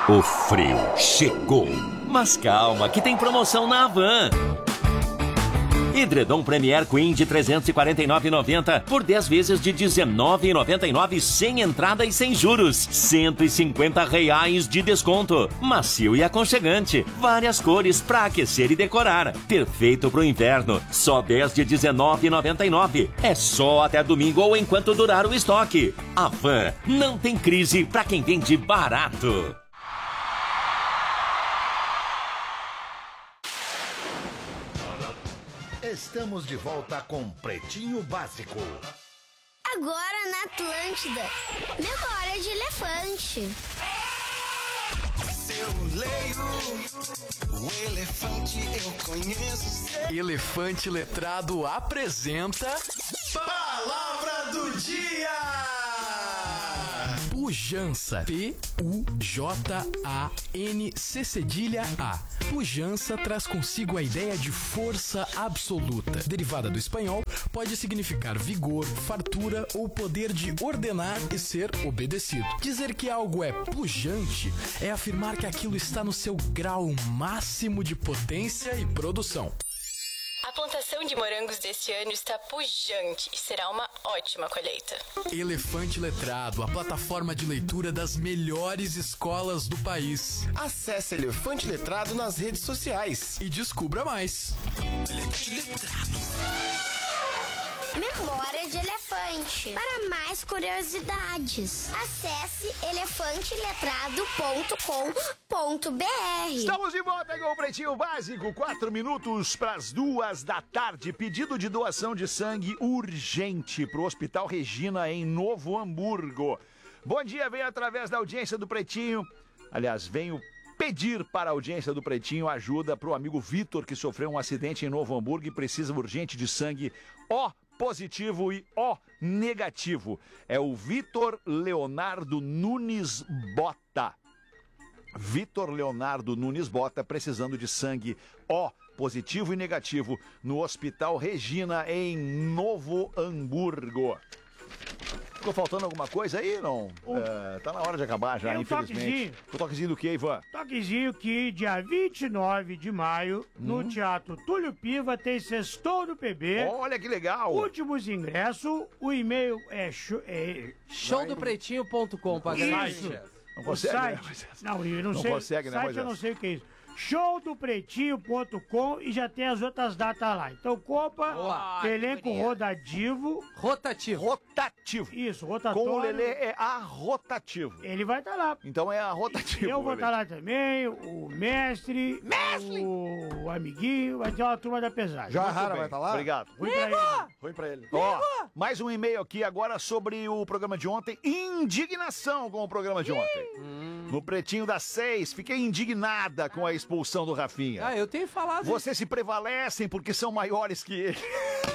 O frio chegou. Mas calma, que tem promoção na Havan. Edredom Premier Queen de R$ 349,90 por 10 vezes de R$ 19,99 sem entrada e sem juros. R$ 150 de desconto. Macio e aconchegante. Várias cores para aquecer e decorar. Perfeito pro inverno. Só 10 de R$ 19,99. É só até domingo ou enquanto durar o estoque. Havan, não tem crise para quem vende barato. Estamos de volta com Pretinho Básico. Agora na Atlântida, memória de elefante. Se eu leio o elefante, eu conheço. Elefante Letrado apresenta Palavra do Dia! pujança. P-U-J-A-N-C-A. Pujança traz consigo a ideia de força absoluta. Derivada do espanhol, pode significar vigor, fartura ou poder de ordenar e ser obedecido. Dizer que algo é pujante é afirmar que aquilo está no seu grau máximo de potência e produção. A plantação de morangos deste ano está pujante e será uma ótima colheita. Elefante Letrado, a plataforma de leitura das melhores escolas do país. Acesse Elefante Letrado nas redes sociais E descubra mais. Memória de elefante. Para mais curiosidades, acesse elefanteletrado.com.br. Estamos de volta com o Pretinho Básico, 4 minutos para as 14h. Pedido de doação de sangue urgente para o Hospital Regina, em Novo Hamburgo. Bom dia, venho através da audiência do Pretinho. Aliás, venho pedir para a audiência do Pretinho ajuda para o amigo Vitor, que sofreu um acidente em Novo Hamburgo e precisa urgente de sangue O positivo e O negativo. É o Vitor Leonardo Nunes Bota. Vitor Leonardo Nunes Bota precisando de sangue O positivo e negativo no Hospital Regina, em Novo Hamburgo. Ficou faltando alguma coisa aí, não? Tá na hora de acabar já, infelizmente. Toquezinho. O toquezinho do que, Ivan? Toquezinho que dia 29 de maio, no Teatro Túlio Piva, tem Sextou do PB. Olha que legal! Últimos ingressos, o e-mail é... showdopretinho.com pra galera. Isso. Não O consegue, site, né, Moisés? não, eu não Não sei. consegue, né, site Moisés? eu não sei o que é isso. Showdopretinho.com e já tem as outras datas lá. Então, Copa, Boa. elenco rodativo. Rotativo. Rotativo. Isso, rotatório. Com o Lelê é arrotativo. Ele vai estar lá. Então é arrotativo. Eu vou estar lá também, o mestre, o amiguinho, vai ter uma turma da pesagem. Já Rara vai estar lá? Obrigado. Ruim pra ele. Ó, mais um e-mail aqui agora sobre o programa de ontem. Indignação com o programa de ontem. No Pretinho das 6, fiquei indignada com a expulsão do Rafinha. Ah, eu tenho falado. Vocês se prevalecem porque são maiores que ele.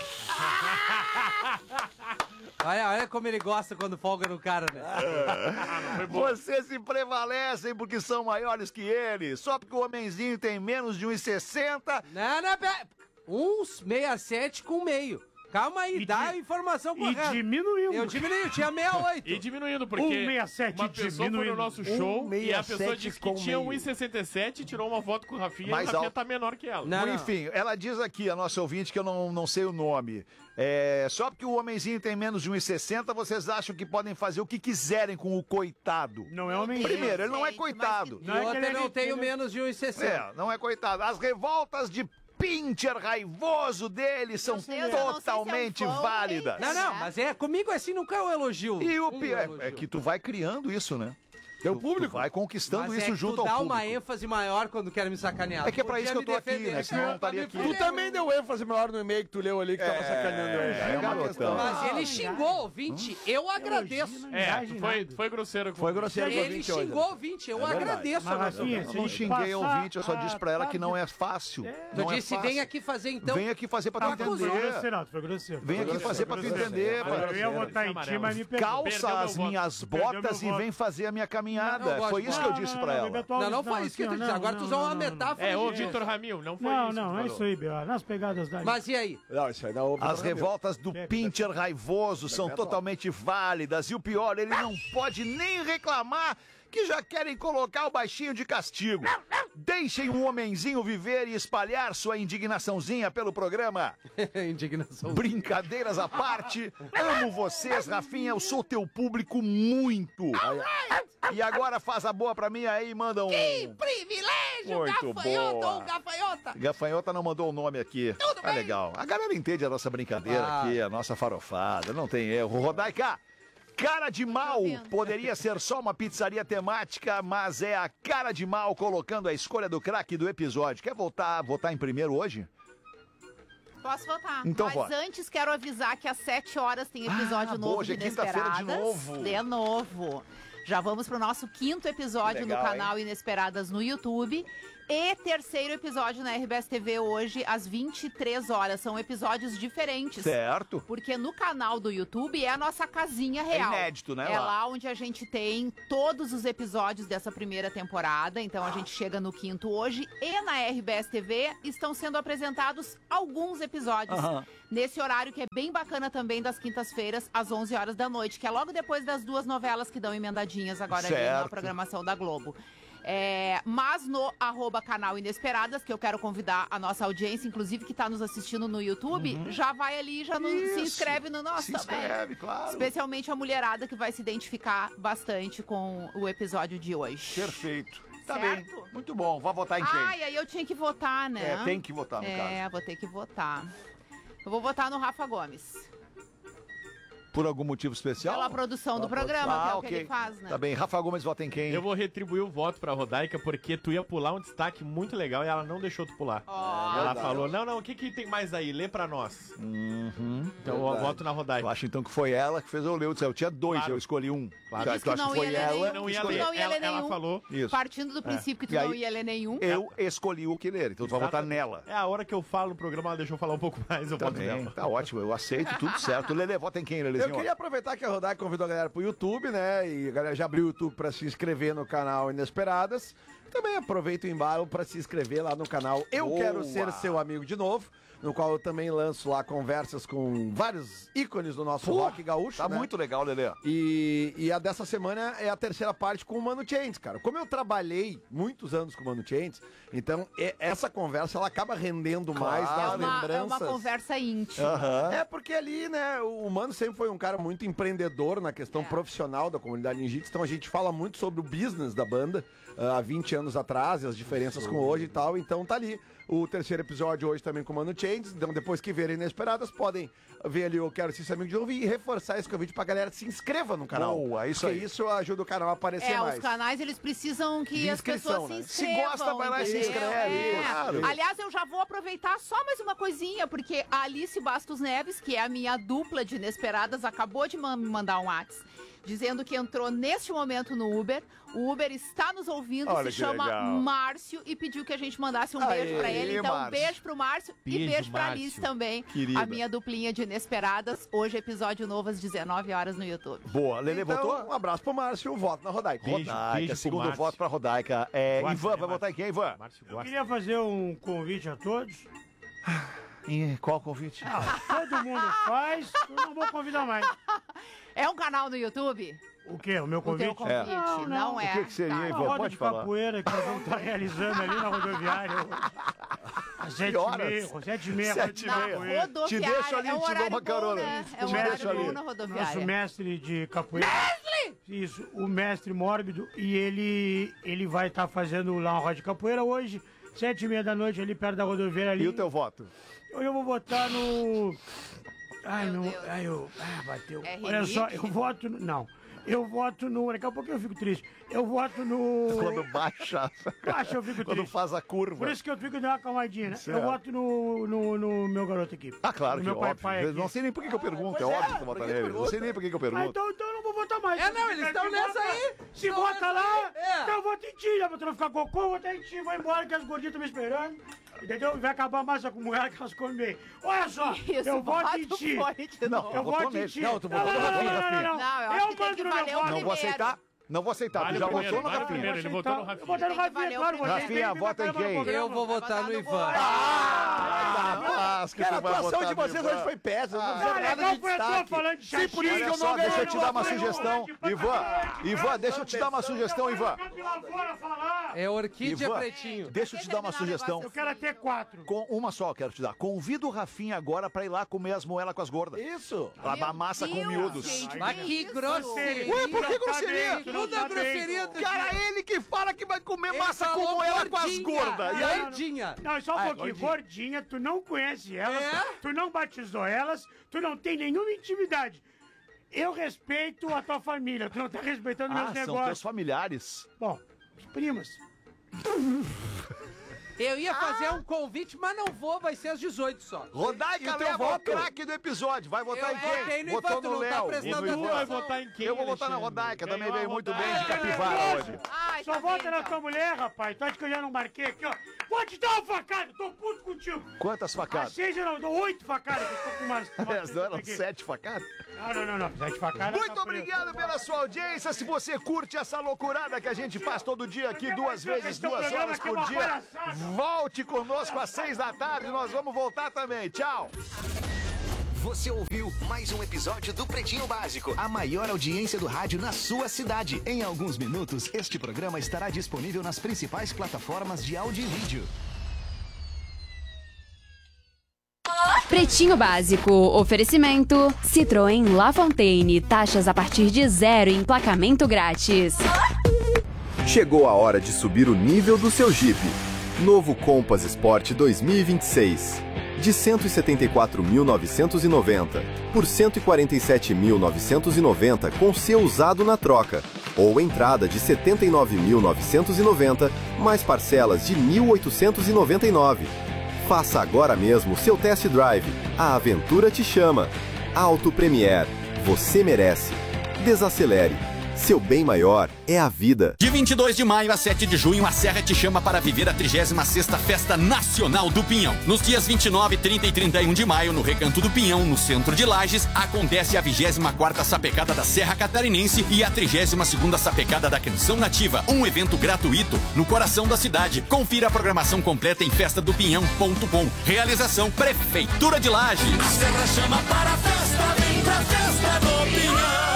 Olha como ele gosta quando folga no cara, né? Vocês se prevalecem porque são maiores que ele. Só porque o homenzinho tem menos de 1,60. Não, pera. 1,67 com meio. Calma aí, dá a informação correta. E diminuiu. Eu diminui, tinha 68. E diminuindo, porque 1,67 uma pessoa foi no nosso show e a pessoa disse que tinha 1,67 e tirou uma foto com o Rafinha Mais e o Rafinha alto. tá menor que ela. Não. Enfim, ela diz aqui, a nossa ouvinte, que eu não sei o nome. Só porque o homenzinho tem menos de 1,60, vocês acham que podem fazer o que quiserem com o coitado. Não é homem. Primeiro, ele não é coitado. E outra, eu não tenho menos de 1,60. Não é coitado. As revoltas de pincher raivoso dele são totalmente válidas. Não, mas comigo assim nunca é um elogio. E o pior é que tu vai criando isso, né? É o público. Tu vai conquistando Mas isso junto tu dá ao público. uma ênfase maior quando quer me sacanear. É que é pra Podia isso que eu me tô aqui, defender, né? Senão eu não estaria aqui. Tu também deu ênfase maior no e-mail que tu leu ali, que tava sacaneando ele. É uma questão. Mas ele xingou o ouvinte, eu agradeço. Foi grosseiro. Foi grosseiro com o Ele ouvinte hoje. xingou o ouvinte, eu agradeço. Mas, Rafinha, Eu não xinguei o ouvinte, eu só disse pra ela que não é fácil. Tu Não é disse, fácil. vem aqui fazer então. Vem aqui fazer pra tu Foi entender. grosseiro, foi grosseiro. Vem aqui fazer pra tu entender. Eu ia votar em ti, mas me pegou. Calça as minhas botas e vem fazer a minha caminhada. Foi isso que eu disse pra ela. Não foi isso que tu disse. Agora tu usou uma metáfora. Ô, Vitor Ramil, não foi isso. Não, é isso aí, Bela. Nas pegadas da... Mas e aí? Não, isso aí dá o As revoltas do pincher raivoso são totalmente válidas. E o pior, ele não pode nem reclamar que já querem colocar o baixinho de castigo. Deixem um homenzinho viver e espalhar sua indignaçãozinha pelo programa. Indignação. Brincadeiras à parte, amo vocês, Rafinha, eu sou teu público muito. E agora faz a boa pra mim aí e manda um... Que privilégio, Muito gafanhoto boa. ou gafanhota. Gafanhota não mandou o nome aqui. Tudo bem. Legal. A galera entende a nossa brincadeira aqui, a nossa farofada, não tem erro. Rodaica, cara de mal poderia ser só uma pizzaria temática, mas é a cara de mal colocando a escolha do craque do episódio. Quer votar em primeiro hoje? Posso votar. Então mas vota. antes quero avisar que às 7 horas tem episódio novo hoje é de quinta-feira de Inesperadas. novo. De novo. Já vamos pro nosso 5º episódio Legal, no canal Inesperadas no YouTube. E 3º episódio na RBS TV hoje, às 23 horas. São episódios diferentes. Certo. Porque no canal do YouTube é a nossa casinha real. É inédito, né? É lá onde a gente tem todos os episódios dessa primeira temporada. Então a gente chega no 5º hoje. E na RBS TV estão sendo apresentados alguns episódios. Nesse horário que é bem bacana também, das quintas-feiras, às 11 horas da noite. Que é logo depois das 2 novelas que dão emendadinhas agora ali na programação da Globo. Mas no @canal Inesperadas, que eu quero convidar a nossa audiência, inclusive que está nos assistindo no YouTube, já vai ali, se inscreve no nosso também. Se inscreve, claro. Especialmente a mulherada que vai se identificar bastante com o episódio de hoje. Perfeito. Tá Certo? bem. Muito bom. Vai votar em quem? Ai, aí eu tinha que votar, né? Tem que votar, no caso. Vou ter que votar. Eu vou votar no Rafa Gomes. Por algum motivo especial? Pela produção do programa, que é o que ele faz, né? Tá bem. Rafa Gomes vota em quem? Eu vou retribuir o voto pra Rodaica, porque tu ia pular um destaque muito legal e ela não deixou tu pular. Ela falou, não, o que tem mais aí? Lê pra nós. Então eu voto na Rodaica. Eu acho então que foi ela que fez eu ler. Eu tinha 2, Claro. eu escolhi um. Claro. Disse que não ia ler nenhum. Não ia Tu ler. não ia ler Ela nenhum. falou. Isso. Partindo do princípio que tu E aí, não ia ler nenhum. Eu escolhi o que ler, então tu vai votar nela. É a hora que eu falo no programa, ela deixou eu falar um pouco mais, eu voto Também, nela. tá ótimo, eu aceito, tudo certo. Lelê, vota em quem, Lelezinho? Eu queria aproveitar que a Rodaica convidou a galera pro YouTube, né? E a galera já abriu o YouTube pra se inscrever no canal Inesperadas. Também aproveita o embalo pra se inscrever lá no canal Eu Boa. Quero Ser Seu Amigo de Novo, no qual eu também lanço lá conversas com vários ícones do nosso rock gaúcho. Tá né? muito legal, Lelê. E a dessa semana é a terceira parte com o Mano Chains, cara. Como eu trabalhei muitos anos com o Mano Chains, então essa conversa ela acaba rendendo mais das É lembranças. uma conversa íntima. É porque ali, né, o Mano sempre foi um cara muito empreendedor na questão profissional da comunidade ninjitsu, então a gente fala muito sobre o business da banda há 20 anos atrás, e as diferenças com hoje e tal, então tá ali. O terceiro episódio hoje também com o Mano Chains, então depois que verem Inesperadas, podem ver ali Eu Quero Ser Seu Amigo de Novo e reforçar esse convite pra galera se inscreva no canal. Boa, isso porque aí. isso ajuda o canal a aparecer mais. Os canais, eles precisam que De as inscrição, pessoas né? se Se inscrevam. gosta, vai lá e se entendeu? inscreve, claro. Aliás, eu já vou aproveitar só mais uma coisinha, porque a Alice Bastos Neves, que é a minha dupla de Inesperadas, acabou de me mandar um WhatsApp dizendo que entrou neste momento no Uber. O Uber está nos ouvindo, Olha se que chama legal. Márcio e pediu que a gente mandasse um beijo pra ele. Então, Márcio. beijo pro Márcio e Beijo, beijo pra Márcio. Alice também. Querida. A minha duplinha de Inesperadas. Hoje, episódio novo às 19 horas no YouTube. Boa, Lelê Então, votou? um abraço pro Márcio, voto na Rodaica. Beijo. Rodaica, pro segundo Márcio. voto pra Rodaica. Gosta, Ivan, né, vai votar em quem, Ivan? Márcio Eu gosta. queria fazer um convite a todos. Qual convite? Todo mundo faz, eu não vou convidar mais. É um canal no YouTube? O quê? O meu O teu convite? convite? Não, não. Não é. O que seria, Tá. Ivan? Uma roda Pode de falar. capoeira que nós vamos estar realizando ali na rodoviária hoje. Às 7h30. 7h30. 7h30. Na capoeira. rodoviária. Te deixo ali, é um te dou horário uma bom, carona. né? Te É um deixo horário ali. bom na Nosso rodoviária. mestre de capoeira. Isso, o mestre Mórbido. E ele vai estar fazendo lá uma roda de capoeira hoje, 7h30 da noite, ali perto da rodoviária ali. E o teu voto? Eu vou votar no... Meu Deus. Bateu. É Olha só, rinite? eu voto no... Não. Eu voto no... Daqui a pouco eu fico triste. Eu voto no... Quando baixa. Baixa, eu fico Quando triste. faz a curva. Por isso que eu fico dando uma calmadinha, né? Certo. Eu voto no meu garoto aqui. Ah, claro no que meu óbvio. pai aqui. Não sei nem por que eu pergunto. É pois é, óbvio que tu por vota que nele. pergunta? Não sei nem por que eu Ah, pergunto. então eu não vou votar mais. Não, eles estão nessa aí. Se Estão vota nessa lá, aí. É. então eu voto em ti, né? Pra tu não ficar cocô, eu voto em ti. Vai embora que as gordinhas estão me esperando. Entendeu? Vai acabar a massa com mulher que elas comem bem. Olha só, Isso, eu voto bota em o ti. fone de novo. Eu votou voto em nele. ti. Não, tu votou no Rafinha. Não. Não, eu acho que tem mando que no valer meu o voto. Não vou primeiro. aceitar. Não vou aceitar. Tu já votou no Rafinha? Ele votou no Rafinha. Eu vou votar no Rafinha, claro. Rafinha, vota em quem? Eu vou votar no Ivan. Cara, a atuação de vocês hoje foi péssima. Não fizeram nada de destaque. Sim, por isso que eu não ganhei. Deixa eu te dar uma sugestão. Ivan, deixa eu te dar uma sugestão, Ivan. É Orquídea Pretinho. Deixa eu te dar uma sugestão. Eu quero até 4. Com uma só eu quero te dar. Convida o Rafinha agora pra ir lá comer as moelas com as gordas. Isso. A massa com miúdos. Mas que grosseria. Ué, por que grosseria? Tudo é grosseria. Cara, ele que fala que vai comer massa com moela com as gordas. E aí? Gordinha. Não, só um pouquinho. Gordinha, tu não conhece elas, tu não batizou elas, tu não tem nenhuma intimidade. Eu respeito a tua família, tu não tá respeitando meus São negócios. teus familiares. Bom, primas. Eu ia fazer um convite, mas não vou, vai ser às 18 só. Rodaica leva o craque do episódio. Vai votar em quem? No Votou Ivan, no não tá Léo. prestando Tu vai votar em quem? Eu vou votar na Alexandre? Rodaica, Quem também vai veio muito votar? bem de capivara hoje. Ai, Só tá vota bem, na então. tua mulher, rapaz. Tu acha que eu já não marquei aqui, ó? Vou te dar uma facada, tô puto contigo. Quantas facadas? 6 eu não, dou 8 facadas, que eu tô com umas... Não eram 7 facadas? Não. 7 facadas. Muito obrigado pela sua audiência. Se você curte essa loucurada que a gente faz todo dia aqui, 2 vezes, 2 horas por dia, volte conosco às 6 da tarde. Nós vamos voltar também. Tchau. Você ouviu mais um episódio do Pretinho Básico, a maior audiência do rádio na sua cidade. Em alguns minutos, este programa estará disponível nas principais plataformas de áudio e vídeo. Pretinho Básico, oferecimento Citroën La Fontaine, taxas a partir de 0 e emplacamento grátis. Chegou a hora de subir o nível do seu Jeep. Novo Compass Sport 2026. De 174.990 por 147.990 com seu usado na troca. Ou entrada de 79.990 mais parcelas de 1.899. Faça agora mesmo seu test drive. A aventura te chama. Auto Premier. Você merece. Desacelere. Seu bem maior é a vida. De 22 de maio a 7 de junho, a Serra te chama para viver a 36ª Festa Nacional do Pinhão. Nos dias 29, 30 e 31 de maio, no Recanto do Pinhão, no centro de Lages, acontece a 24ª Sapecada da Serra Catarinense e a 32ª Sapecada da Canção Nativa, um evento gratuito no coração da cidade. Confira a programação completa em festadopinhão.com. Realização Prefeitura de Lages. A Serra chama para a festa, vem pra festa do Pinhão.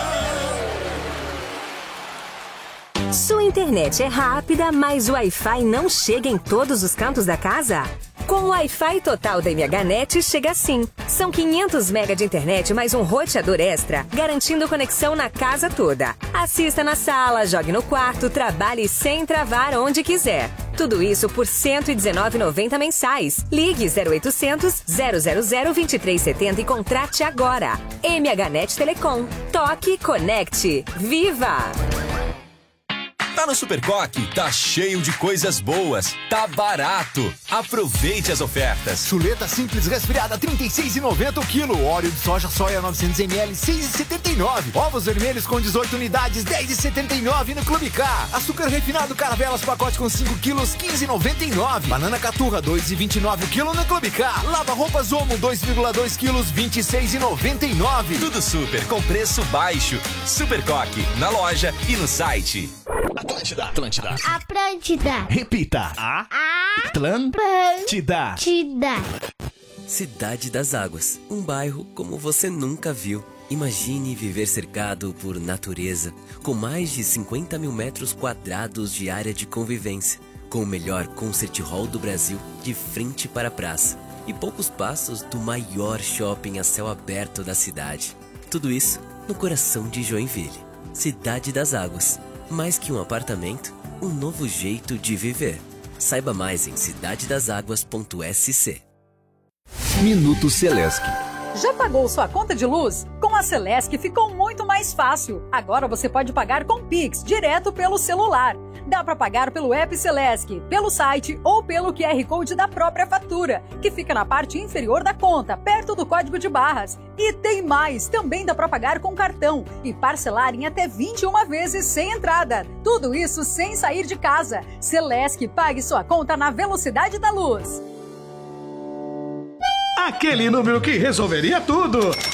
Sua internet é rápida, mas o Wi-Fi não chega em todos os cantos da casa? Com o Wi-Fi total da MHNet chega assim. São 500 MB de internet mais um roteador extra, garantindo conexão na casa toda. Assista na sala, jogue no quarto, trabalhe sem travar onde quiser. Tudo isso por R$ 119,90 mensais. Ligue 0800 000 2370 e contrate agora. MHNet Telecom. Toque, conecte. Viva! Tá no Supercoque, tá cheio de coisas boas, tá barato. Aproveite as ofertas. Chuleta simples resfriada 36,90 o quilo. Óleo de soja soia 900 ml 6,79. Ovos vermelhos com 18 unidades 10,79 no Clube K. Açúcar refinado Caravelas pacote com 5 quilos 15,99. Banana caturra 2,29 o quilo no Clube K. Lava roupas Omo 2,2 quilos 26,99. Tudo super com preço baixo. Supercoque, na loja e no site. Atlântida. Repita. Atlântida. Cidade das Águas, um bairro como você nunca viu. Imagine viver cercado por natureza, com mais de 50 mil metros quadrados de área de convivência, com o melhor concert hall do Brasil de frente para a praça e poucos passos do maior shopping a céu aberto da cidade. Tudo isso no coração de Joinville. Cidade das Águas. Mais que um apartamento, um novo jeito de viver. Saiba mais em cidadedaságuas.sc. Minuto Celesc. Já pagou sua conta de luz? Com a Celesc ficou muito mais fácil. Agora você pode pagar com Pix, direto pelo celular. Dá para pagar pelo app Celesc, pelo site ou pelo QR Code da própria fatura, que fica na parte inferior da conta, perto do código de barras. E tem mais, também dá para pagar com cartão e parcelar em até 21 vezes sem entrada. Tudo isso sem sair de casa. Celesc, pague sua conta na velocidade da luz. Aquele número que resolveria tudo.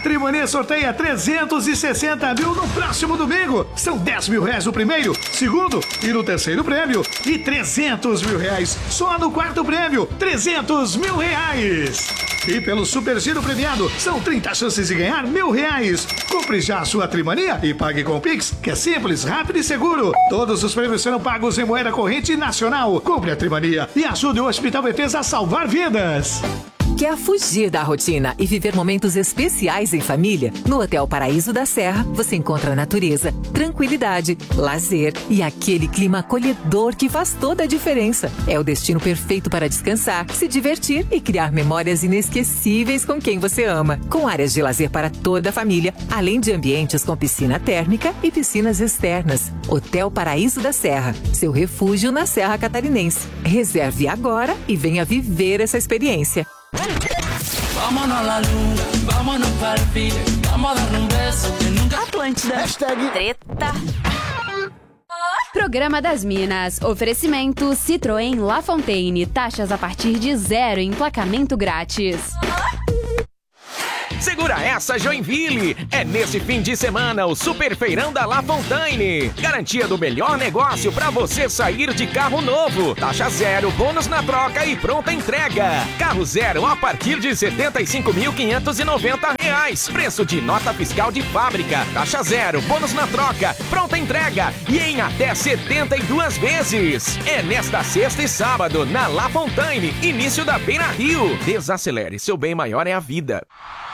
Trimania sorteia 360 mil no próximo domingo. São 10 mil reais no primeiro, segundo e no terceiro prêmio. E 300 mil reais só no quarto prêmio. 300 mil reais. E pelo Super Giro premiado, são 30 chances de ganhar R$1.000. Compre já a sua Trimania e pague com o Pix, que é simples, rápido e seguro. Todos os prêmios serão pagos em moeda corrente nacional. Compre a Trimania e ajude o Hospital Bethesda a salvar vidas. Quer fugir da rotina e viver momentos especiais em família? No Hotel Paraíso da Serra, você encontra natureza, tranquilidade, lazer e aquele clima acolhedor que faz toda a diferença. É o destino perfeito para descansar, se divertir e criar memórias inesquecíveis com quem você ama. Com áreas de lazer para toda a família, além de ambientes com piscina térmica e piscinas externas. Hotel Paraíso da Serra, seu refúgio na Serra Catarinense. Reserve agora e venha viver essa experiência. Vámonos a la luna, vámonos para el fin, vamos a dar un beso que nunca... Atlântida. Treta. Programa das Minas. Oferecimento Citroën La Fontaine. Taxas a partir de 0 em emplacamento grátis. Segura essa, Joinville! É nesse fim de semana o Super Feirão da La Fontaine. Garantia do melhor negócio para você sair de carro novo. Taxa zero, bônus na troca e pronta entrega. Carro zero a partir de R$ 75.590. Preço de nota fiscal de fábrica. Taxa zero, bônus na troca, pronta entrega e em até 72 vezes. É nesta sexta e sábado na La Fontaine, início da Beira Rio. Desacelere, seu bem maior é a vida.